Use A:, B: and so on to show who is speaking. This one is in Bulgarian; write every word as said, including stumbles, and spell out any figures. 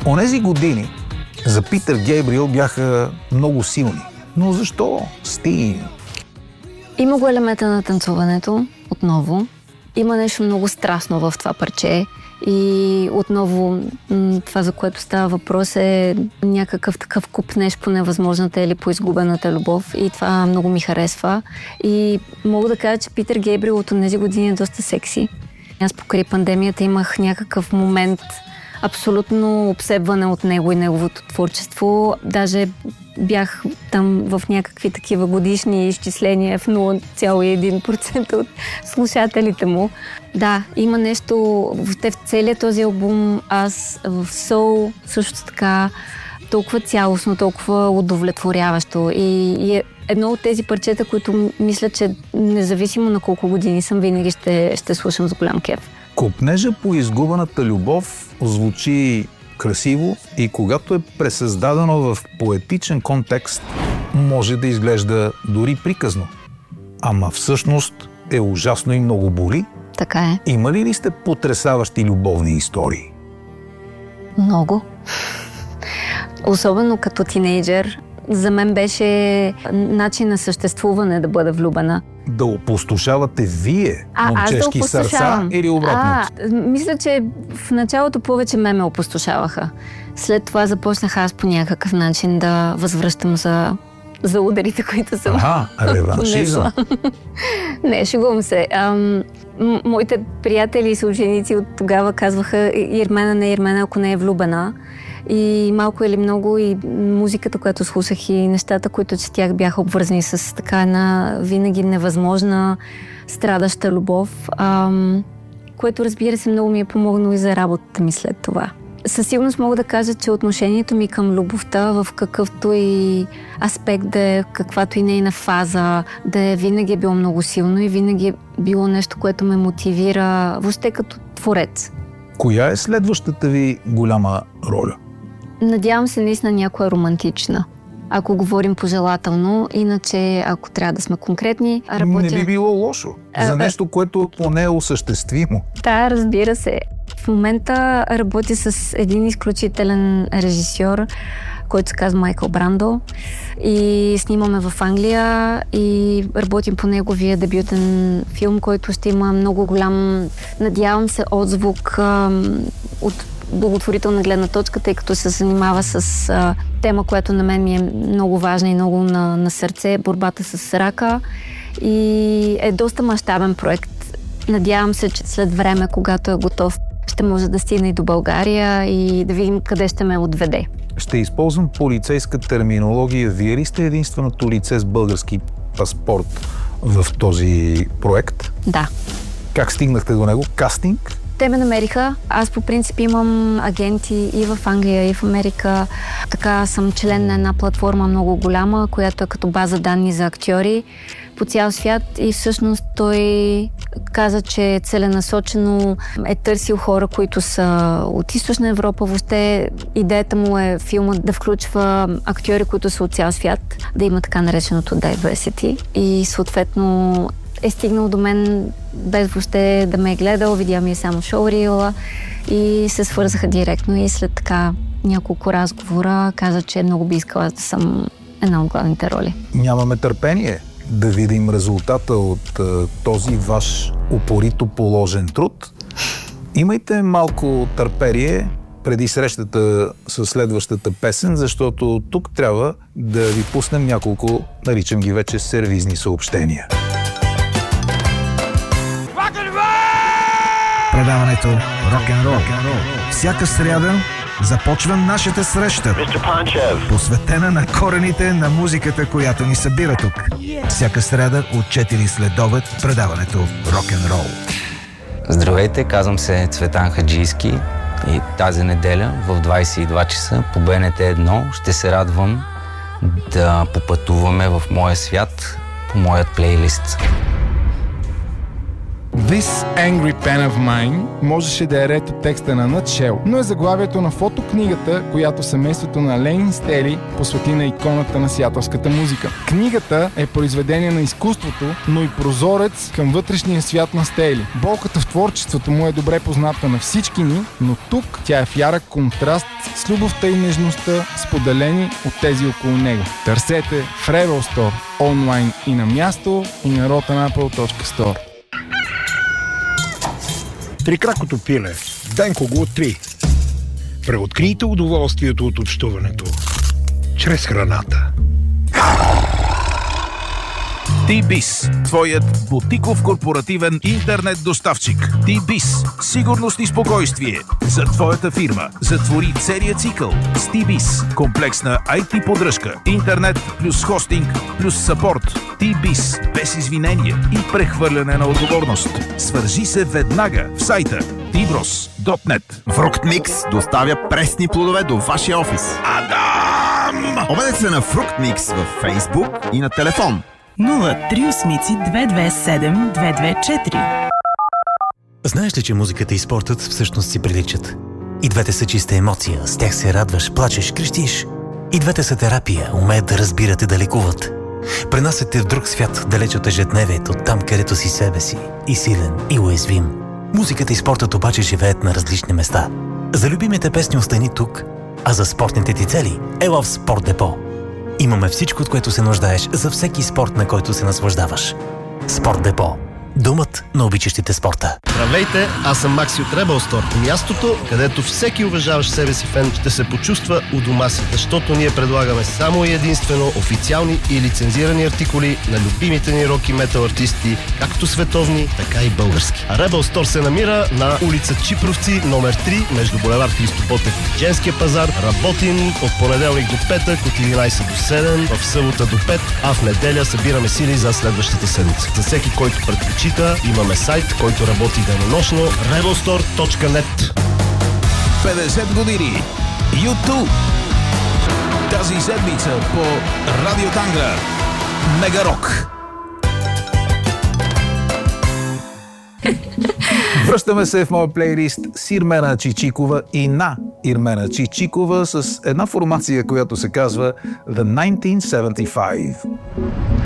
A: Онези години за Питър Гейбриел бяха много силни. Но защо Стинг?
B: Има го елемента на танцуването, отново. Има нещо много страстно в това парче. И отново това, за което става въпрос, е някакъв такъв купнеж по невъзможната или по изгубената любов. И това много ми харесва. И мога да кажа, че Питър Гейбриел от тези години е доста секси. Аз покрай пандемията имах някакъв момент абсолютно обсебване от него и неговото творчество. Даже бях там в някакви такива годишни изчисления в нула цяло и един процента от слушателите му. Да, има нещо в целия този албум, аз в Soul също така толкова цялостно, толкова удовлетворяващо. И, и е едно от тези парчета, които мисля, че независимо на колко години съм, винаги ще, ще слушам с голям кеф.
A: Копнежа по изгубената любов звучи красиво и когато е пресъздадено в поетичен контекст, може да изглежда дори приказно. Ама всъщност е ужасно и много боли.
B: Така е.
A: Имали ли сте потресаващи любовни истории?
B: Много. Особено като тинейджър. За мен беше начин на съществуване да бъда влюбена.
A: Да опустошавате вие
B: а,
A: момчешки
B: да
A: сърца или обратното?
B: А, мисля, че в началото повече ме ме опустошаваха. След това започнах аз по някакъв начин да възвръщам за, за ударите, които съм
A: Ага, реваншизъм.
B: Не, шегувам се. Ам, м- моите приятели и съученици от тогава казваха: Ирмена не е Ирмена, ако не е влюбена. И малко или много и музиката, която слушах, и нещата, които четях, бяха обвързани с така една винаги невъзможна страдаща любов, ам, което, разбира се, много ми е помогнало и за работата ми след това. Със сигурност мога да кажа, че отношението ми към любовта, в какъвто и аспект да е, каквато и нейна фаза, да е, винаги е било много силно и винаги е било нещо, което ме мотивира въобще като творец.
A: Коя е следващата ви голяма роля?
B: Надявам се наистина някоя романтична. Ако говорим пожелателно, иначе ако трябва да сме конкретни, работя...
A: Не би било лошо. За нещо, което поне е осъществимо.
B: Да, разбира се. В момента работя с един изключителен режисьор, който се казва Майкъл Брандо, и снимаме в Англия и работим по неговия дебютен филм, който ще има много голям, надявам се, отзвук ам, от благотворителна гледна точка, тъй като се занимава с а, тема, която на мен ми е много важна и много на, на сърце, борбата с рака, и е доста мащабен проект. Надявам се, че след време, когато е готов, ще може да стигне и до България и да видим къде ще ме отведе.
A: Ще използвам полицейска терминология. Вие ли сте единственото лице с български паспорт в този проект?
B: Да.
A: Как стигнахте до него? Кастинг?
B: Те ме намериха. Аз по принцип имам агенти и в Англия, и в Америка. Така съм член на една платформа много голяма, която е като база данни за актьори по цял свят, и всъщност той каза, че целенасочено е търсил хора, които са от Източна Европа. Въобще идеята му е филмът да включва актьори, които са от цял свят, да има така нареченото diversity, и съответно е стигнал до мен без въобще да ме е гледал, видя ми е само шоурила и се свързаха директно, и след така няколко разговора каза, че много би искала да съм една от главните роли.
A: Нямаме търпение да видим резултата от а, този ваш упорито положен труд. Имайте малко търпение преди срещата с следващата песен, защото тук трябва да ви пуснем няколко, наричам ги вече, сервизни съобщения.
C: Предаването Рок-н-рол. Всяка сряда започва нашата среща, посветена на корените на музиката, която ни събира тук. Всяка сряда от четири следобед предаването Рок-н-рол.
D: Здравейте, казвам се Цветан Хаджийски и тази неделя в двайсет и два часа по Б Н Т едно ще се радвам да попътуваме в моя свят по моят плейлист.
E: This Angry Pen of Mine можеше да е ред от текста на Nutshell, но е заглавието на фотокнигата, която семейството на Ленин Стели посвети на иконата на сиатълската музика. Книгата е произведение на изкуството, но и прозорец към вътрешния свят на Стели. Болката в творчеството му е добре позната на всички ни, но тук тя е в ярък контраст с любовта и нежността, споделени от тези около него. Търсете в Rebel Store онлайн и на място, и на rotten apple точка store.
F: Трикракото пиле. Денко го три. Преоткрийте удоволствието от общуването чрез храната.
G: T-Biz, твоят бутиков корпоративен интернет доставчик. T-Biz, сигурност и спокойствие за твоята фирма. Затвори целия цикъл с T-Biz. Комплексна ай ти поддръжка, интернет плюс хостинг плюс съпорт. T-Biz, без извинение и прехвърляне на отговорност. Свържи се веднага в сайта ти брос точка нет.
H: Fructmix доставя пресни плодове до вашия офис. Адам! Обадете се на Fructmix във Facebook и на телефон
I: нула три осем две две седем две две четири.
J: Знаеш ли, че музиката и спортът всъщност си приличат? И двете са чиста емоция, с тях се радваш, плачеш, крещиш. И двете са терапия, умеят да разбират и да лекуват. Пренасят те в друг свят, далеч от ежедневието, там където си себе си, и силен, и уязвим. Музиката и спортът обаче живеят на различни места. За любимите песни остани тук, а за спортните ти цели ела в Спорт Депо. Имаме всичко, от което се нуждаеш за всеки спорт, на който се наслаждаваш. Спорт Депо. Думът на обичащите спорта.
K: Здравейте, аз съм Макси от Rebel Store. Мястото, където всеки уважаващ себе си фен ще се почувства у дома си, защото ние предлагаме само и единствено официални и лицензирани артикули на любимите ни рок и метал артисти, както световни, така и български. А Rebel Store се намира на улица Чипровци, номер три, между булевард Христо Ботев и Женския пазар. Работим от понеделник до петък, от единайсет до седем, в събота до пет, а в неделя събираме сили за следващата седмица. За всеки, който предпочита, имаме сайт, който работи денонощно rebel store точка нет.
G: петдесет години YouTube. Тази седмица по Радио Тангра. Мегарок.
A: Връщаме се в моя плейлист с Ирмена Чичикова и на Ирмена Чичикова с една формация, която се казва The деветнайсет седемдесет и пет.